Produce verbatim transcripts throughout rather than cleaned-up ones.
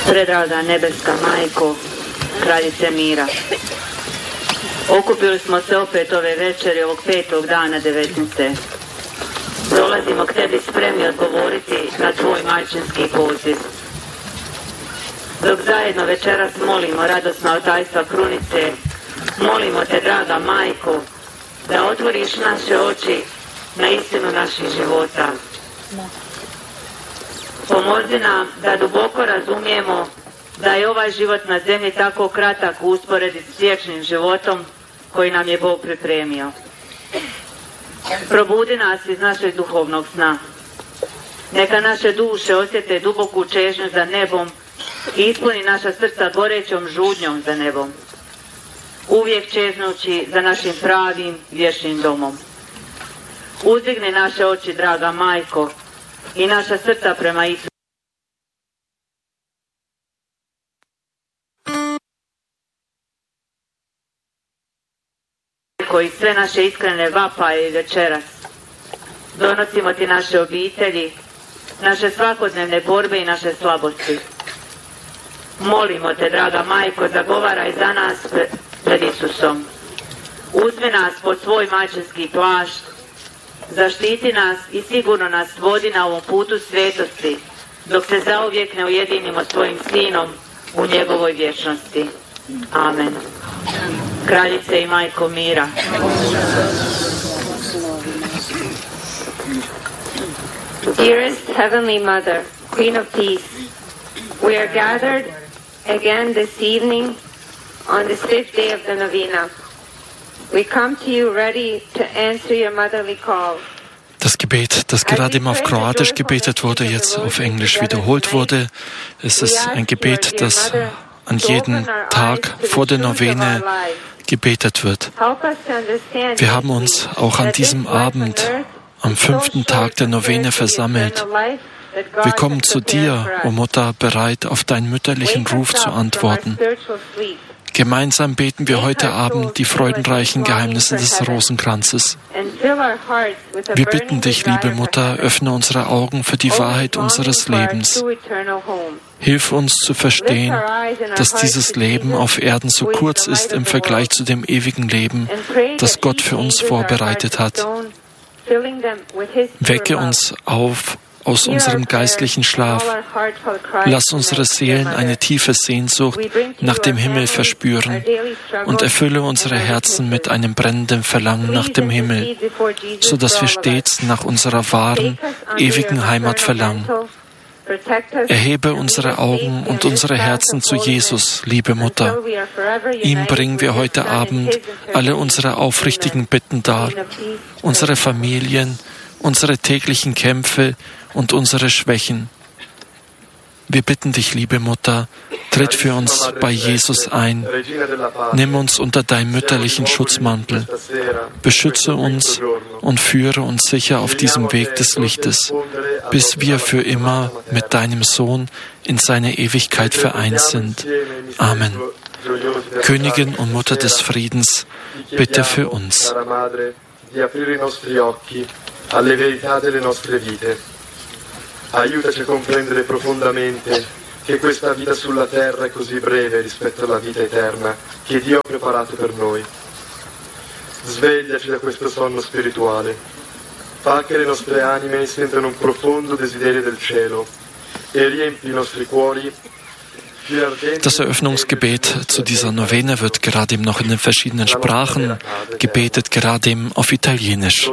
Predraga nebeska majko, kraljice mira. Okupili smo se opet ove večeri, ovog petog dana devetnice. Dolazimo k tebi spremni odgovoriti na tvoj majčinski poziv. Dok zajedno večeras molimo radosna otajstva krunice, molimo te, draga majko, da otvoriš naše oči na istinu naših života. Pomozi nam da duboko razumijemo da je ovaj život na zemlji tako kratak u usporedi s vječnim životom koji nam je Bog pripremio. Probudi nas iz našeg duhovnog sna. Neka naše duše osjete duboku čežnju za nebom i ispuni naša srca gorećom žudnjom za nebom. Uvijek čeznući za našim pravim vječnim domom. Uzdigni naše oči, draga majko, i naša srca prema Isusu. Koji sve naše iskrene vapaje i večeras. Donosimo ti naše obitelji, naše svakodnevne borbe i naše slabosti. Molimo te, draga majko, zagovaraj za nas pred Isusom. Uzmi nas pod svoj majčinski plašt, zaštiti nas i sigurno nas vodi na ovom putu svetosti, dok se zauvijek ne ujedinimo s tvojim sinom u njegovoj vječnosti. Amen. Kraljice i majko mira. Dearest Heavenly Mother, Queen of Peace, we are gathered again this evening on this fifth day of the novena. We come to you ready to answer your motherly call. Das Gebet, das gerade eben auf Kroatisch gebetet wurde, jetzt auf Englisch wiederholt wurde, es ist ein Gebet, das an jedem Tag vor der Novene gebetet wird. Wir haben uns auch an diesem Abend, am fünften Tag der Novene versammelt. Wir kommen zu dir, o Mutter, bereit, auf deinen mütterlichen Ruf zu antworten. Gemeinsam beten wir heute Abend die freudenreichen Geheimnisse des Rosenkranzes. Wir bitten dich, liebe Mutter, öffne unsere Augen für die Wahrheit unseres Lebens. Hilf uns zu verstehen, dass dieses Leben auf Erden so kurz ist im Vergleich zu dem ewigen Leben, das Gott für uns vorbereitet hat. Wecke uns auf aus unserem geistlichen Schlaf. Lass unsere Seelen eine tiefe Sehnsucht nach dem Himmel verspüren und erfülle unsere Herzen mit einem brennenden Verlangen nach dem Himmel, sodass wir stets nach unserer wahren, ewigen Heimat verlangen. Erhebe unsere Augen und unsere Herzen zu Jesus, liebe Mutter. Ihm bringen wir heute Abend alle unsere aufrichtigen Bitten dar, unsere Familien, unsere täglichen Kämpfe und unsere Schwächen. Wir bitten dich, liebe Mutter, tritt für uns bei Jesus ein. Nimm uns unter deinen mütterlichen Schutzmantel. Beschütze uns und führe uns sicher auf diesem Weg des Lichtes, bis wir für immer mit deinem Sohn in seiner Ewigkeit vereint sind. Amen. Königin und Mutter des Friedens, bitte für uns. Alle verità delle nostre vite. Aiutaci a comprendere profondamente che questa vita sulla terra è così breve rispetto alla vita eterna che Dio ha preparato per noi. Svegliaci da questo sonno spirituale. Fa che le nostre anime sentano un profondo desiderio del cielo e riempi i nostri cuori. Das Eröffnungsgebet zu dieser Novene wird gerade eben noch in den verschiedenen Sprachen gebetet, gerade eben auf Italienisch.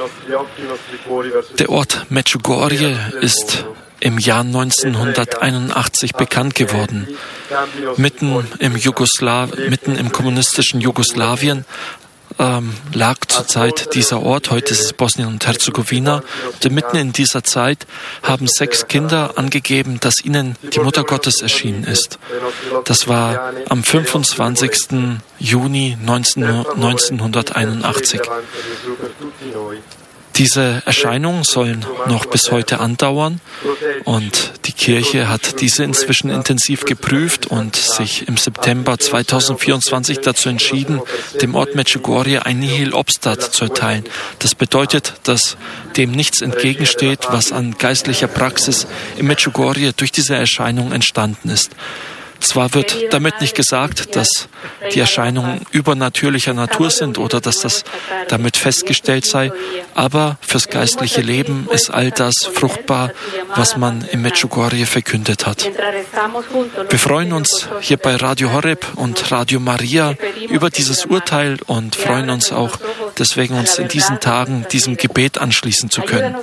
Der Ort Medjugorje ist im Jahr neunzehnhunderteinundachtzig bekannt geworden. Mitten im, Jugoslaw, mitten im kommunistischen Jugoslawien ähm, lag zurzeit dieser Ort, heute ist es Bosnien und Herzegowina. Und mitten in dieser Zeit haben sechs Kinder angegeben, dass ihnen die Mutter Gottes erschienen ist. Das war am fünfundzwanzigsten Juni neunzehnhunderteinundachtzig. Diese Erscheinungen sollen noch bis heute andauern und die Kirche hat diese inzwischen intensiv geprüft und sich im September zweitausendvierundzwanzig dazu entschieden, dem Ort Medjugorje ein Nihil obstat zu erteilen. Das bedeutet, dass dem nichts entgegensteht, was an geistlicher Praxis in Medjugorje durch diese Erscheinung entstanden ist. Zwar wird damit nicht gesagt, dass die Erscheinungen übernatürlicher Natur sind oder dass das damit festgestellt sei, aber fürs geistliche Leben ist all das fruchtbar, was man in Medjugorje verkündet hat. Wir freuen uns hier bei Radio Horeb und Radio Maria über dieses Urteil und freuen uns auch, deswegen uns in diesen Tagen diesem Gebet anschließen zu können.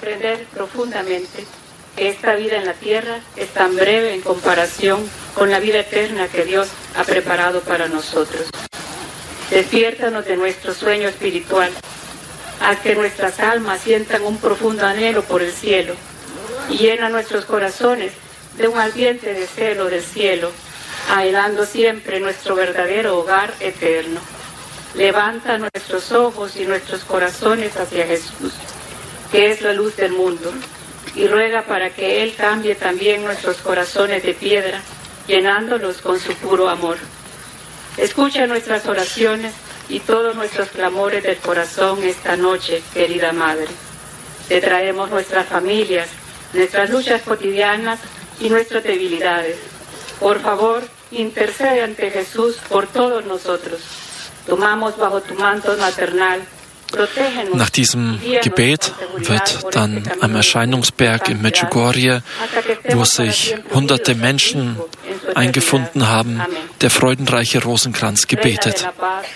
Esta vida en la tierra es tan breve en comparación con la vida eterna que Dios ha preparado para nosotros. Despiértanos de nuestro sueño espiritual, haz que nuestras almas sientan un profundo anhelo por el cielo y llena nuestros corazones de un ardiente deseo del cielo, anhelando siempre nuestro verdadero hogar eterno. Levanta nuestros ojos y nuestros corazones hacia Jesús, que es la luz del mundo, y ruega para que Él cambie también nuestros corazones de piedra, llenándolos con su puro amor. Escucha nuestras oraciones y todos nuestros clamores del corazón esta noche, querida Madre. Te traemos nuestras familias, nuestras luchas cotidianas y nuestras debilidades. Por favor, intercede ante Jesús por todos nosotros. Tomamos bajo tu manto maternal. Nach diesem Gebet wird dann am Erscheinungsberg in Medjugorje, wo sich hunderte Menschen eingefunden haben, der freudenreiche Rosenkranz gebetet.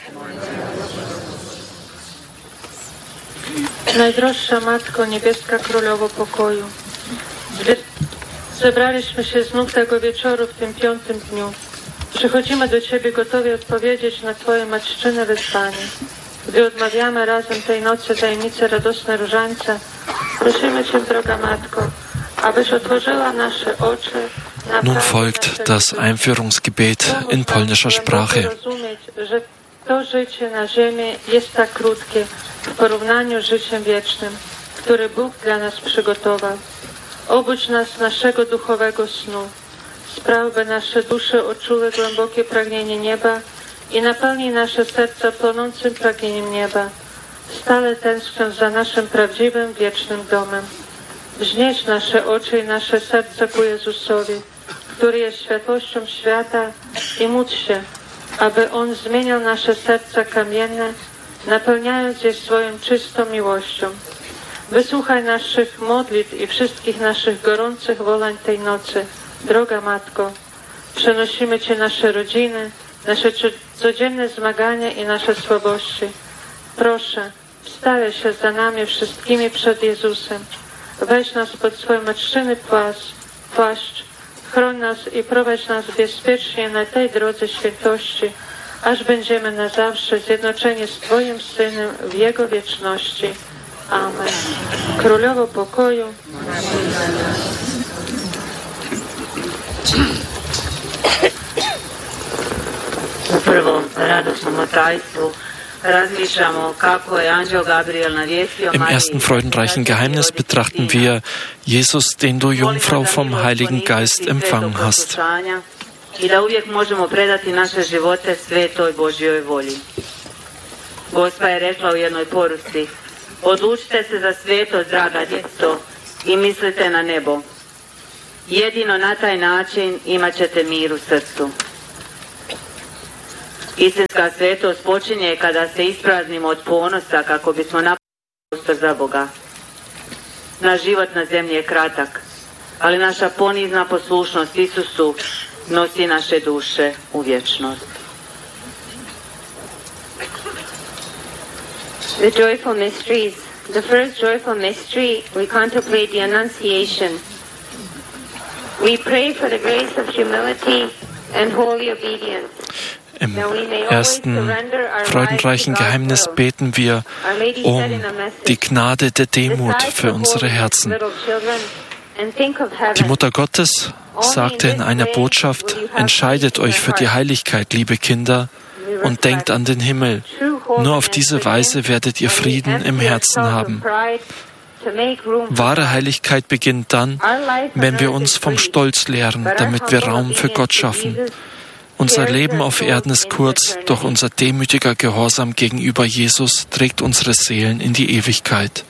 Najdroższa Matko, niebieska Królowo Pokoju, zebraliśmy się znów tego wieczoru w tym piątym dniu. Przychodzimy do Ciebie gotowi odpowiedzieć na Twoje matczyne wezwanie. Gdy odmawiamy razem tej nocy tajemnicy radosne różańca, prosimy Cię, droga Matko, abyś otworzyła nasze oczy. Nun folgt das Einführungsgebet in polnischer Sprache. Że to życie na ziemi jest tak krótkie w porównaniu z życiem wiecznym, które Bóg dla nas przygotował. Obudź nas naszego duchowego snu. Spraw, by nasze dusze odczuły głębokie pragnienie nieba i napełnij nasze serca płonącym pragnieniem nieba, stale tęskniąc za naszym prawdziwym, wiecznym domem. Wznieś nasze oczy i nasze serca ku Jezusowi, który jest światłością świata, i módl się, aby On zmieniał nasze serca kamienne, napełniając je swoją czystą miłością. Wysłuchaj naszych modlitw i wszystkich naszych gorących wołań tej nocy, droga Matko. Przenosimy Cię nasze rodziny, nasze codzienne zmagania i nasze słabości. Proszę, wstawiaj się za nami wszystkimi przed Jezusem. Weź nas pod swój matczyny płaszcz, chroń nas i prowadź nas bezpiecznie na tej drodze świętości, aż będziemy na zawsze zjednoczeni z Twoim Synem w Jego wieczności. Amen. Królowo Pokoju. U prvom radosnom tajstvu razmišljamo kako je anđeo Gabriel navijestio Im ersten freudenreichen Geheimnis betrachten wir Jesus, den du, Jungfrau, vom Heiligen Geist empfangen hast. I da uvijek možemo predati naše živote svetoj Božjoj volji. Gospa je rekla u jednoj poruci: odlučite se za svetost, draga djeco, i mislite na nebo. Jedino na taj način imat ćete mir u srcu. Istinska svetost počinje kada se ispraznimo od ponosa kako bismo napunili prostor za Boga. Naš život na zemlji je kratak, ali naša ponizna poslušnost Isusu nosi naše duše u vječnost. The joyful mysteries. The first joyful mystery, we contemplate the Annunciation. We pray for the grace of humility and holy obedience. Im ersten freudenreichen Geheimnis beten wir um die Gnade der Demut für unsere Herzen. Die Mutter Gottes sagte in einer Botschaft: Entscheidet euch für die Heiligkeit, liebe Kinder, und denkt an den Himmel. Nur auf diese Weise werdet ihr Frieden im Herzen haben. Wahre Heiligkeit beginnt dann, wenn wir uns vom Stolz lehren, damit wir Raum für Gott schaffen. Unser Leben auf Erden ist kurz, doch unser demütiger Gehorsam gegenüber Jesus trägt unsere Seelen in die Ewigkeit.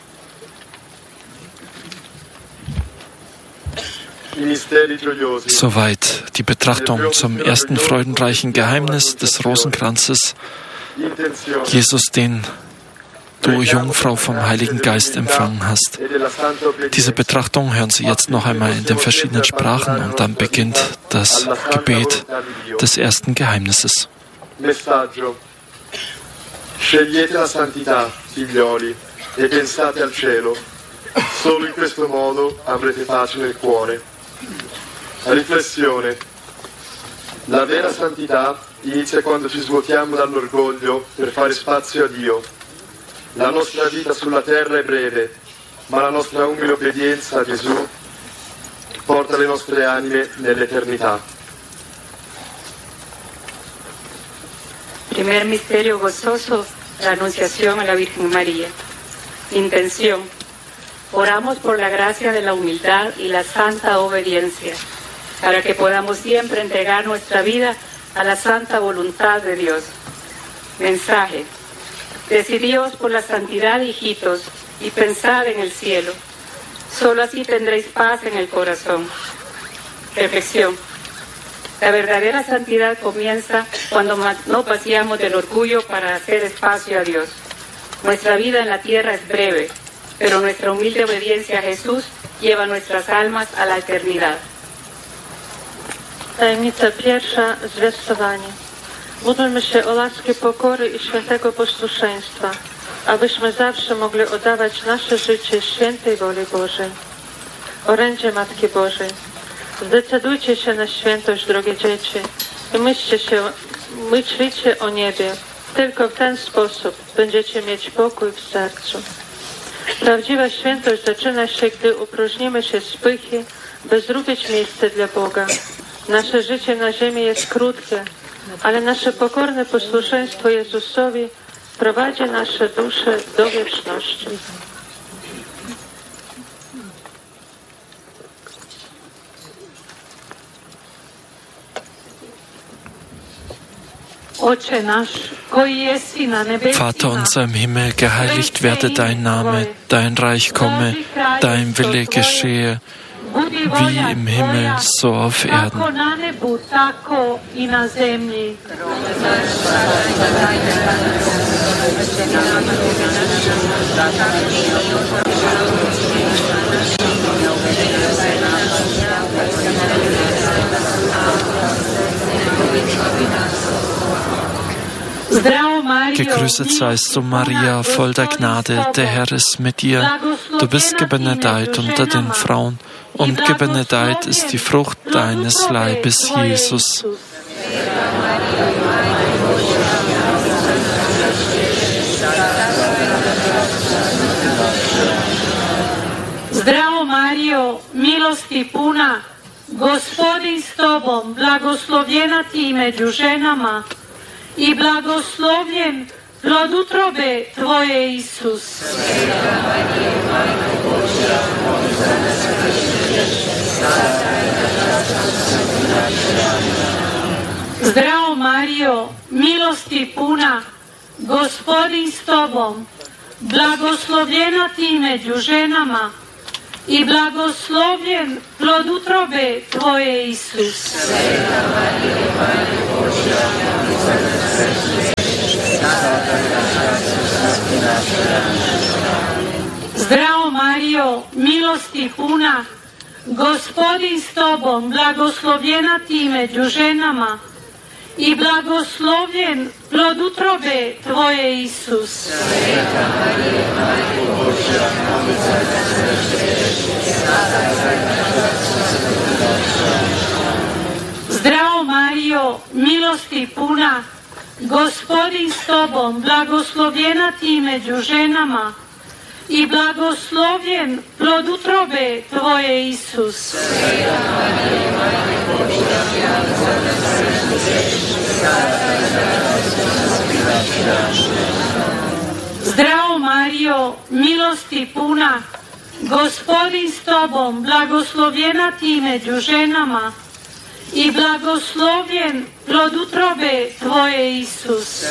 Soweit die Betrachtung zum ersten freudenreichen Geheimnis des Rosenkranzes, Jesus, den du, Jungfrau, vom Heiligen Geist empfangen hast. Diese Betrachtung hören Sie jetzt noch einmal in den verschiedenen Sprachen und dann beginnt das Gebet des ersten Geheimnisses. Messaggio. Scegliete la santità, figlioli, e pensate al cielo. Solo in questo modo avrete pace nel cuore. Riflessione. La vera santità inizia quando ci svuotiamo dall'orgoglio per fare spazio a Dio. La nostra vita sulla terra è breve, ma la nostra umile obbedienza a Gesù porta le nostre anime nell'eternità. Primer misterio gozoso, la Anunciación a la Virgen María. Intención. Oramos por la gracia de la humildad y la santa obediencia, para que podamos siempre entregar nuestra vida a la santa voluntad de Dios. Mensaje. Decidíos por la santidad, hijitos, y pensad en el cielo. Solo así tendréis paz en el corazón. Reflexión. La verdadera santidad comienza cuando no paseamos del orgullo para hacer espacio a Dios. Nuestra vida en la tierra es breve, pero nuestra humilde obediencia a Jesús lleva nuestras almas a la eternidad. Tajemnica pierwsza, zwiastowanie. Módlmy się o laskę pokory i świętego posłuszeństwa, abyśmy zawsze mogli oddawać nasze życie świętej woli Bożej. Orędzie Matki Bożej. Zdecydujcie się na świętość, drogie dzieci, i myślcie się, myślicie o niebie. Tylko w ten sposób będziecie mieć pokój w sercu. Prawdziwa świętość zaczyna się, gdy upróżnimy się z pychy, by zrobić miejsce dla Boga. Nasze życie na ziemi jest krótkie, ale nasze pokorne posłuszeństwo Jezusowi prowadzi nasze dusze do wieczności. Vater unser im Himmel, geheiligt werde dein Name, dein Reich komme, dein Wille geschehe, wie im Himmel, so auf Erden. Gegrüßet seist du, Maria, voll der Gnade, der Herr ist mit dir. Du bist gebenedeit unter den Frauen, und gebenedeit ist die Frucht deines Leibes, Jesus. Zdravo Mario, milosti puna, Gospodin s tobom, blagoslovljena ti među ženama, i blagoslovljen plod utrobe tvoje, Isus. Zdravo Mario, milosti puna, Gospodin s tobom, blagoslovljena ti među ženama, i blagoslovljen plod utrobe tvoje, Isus. Zdravo Mario, milosti puna, Gospodin s tobom, blagoslovljena ti među ženama, i blagoslovljen plod utrobe tvoje, Isus. Zdravo Mario, milosti puna, Gospodin s tobom, blagoslovljena ti među ženama, i blagoslovljen plod utrobe tvoje, Isus. Zdravo Mario, milosti puna, Gospodin s tobom, blagoslovljena ti među ženama i blagoslovljen plod utrobe tvoje, Isus.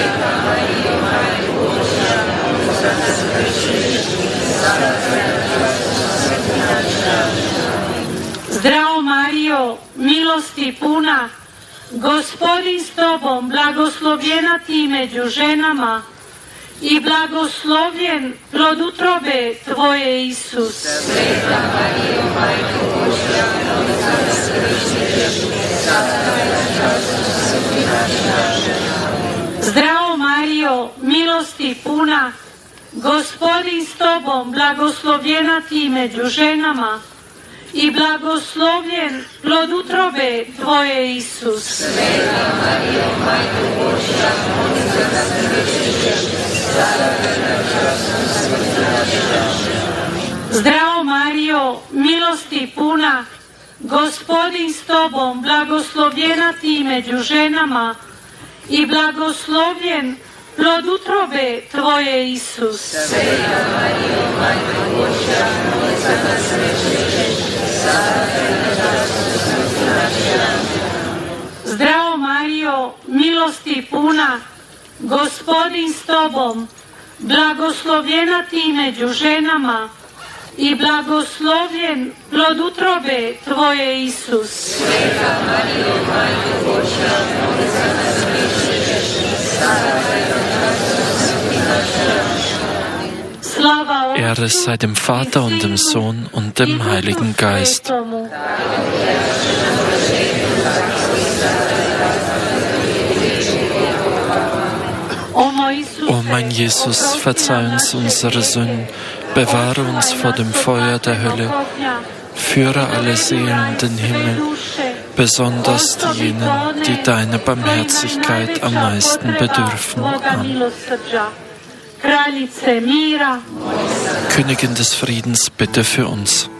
Zdravo Mario, milosti puna, Gospodin s tobom, blagoslovljena ti među ženama i blagoslovljen plod utrobe tvoje, Isus. Zdravo Mario, milosti puna, Gospodin s tobom, blagoslovljena ti među ženama i blagoslovljen plod utrobe tvoje, Isus. Zdravo Mario, milosti puna, Gospodin s tobom, blagoslovljena ti među ženama i blagoslovljen plod utrobe tvoje, Isus. Zdravo Mario, milosti puna, Gospodin s tobom, blagoslovljena ti među ženama i blagoslovljen plod utrobe tvoje, Isus. Ehre sei dem Vater und dem Sohn und dem Heiligen Geist. O mein Jesus, verzeih uns unsere Sünden, bewahre uns vor dem Feuer der Hölle, führe alle Seelen in den Himmel, besonders diejenigen, die deiner Barmherzigkeit am meisten bedürfen. Amen. Königin des Friedens, bitte für uns.